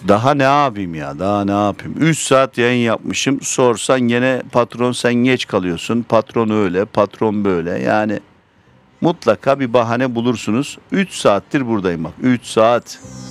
Daha ne yapayım ya? Daha ne yapayım? 3 saat yayın yapmışım. Sorsan gene patron sen geç kalıyorsun. Patron öyle, patron böyle. Yani mutlaka bir bahane bulursunuz. 3 saattir buradayım bak. 3 saat.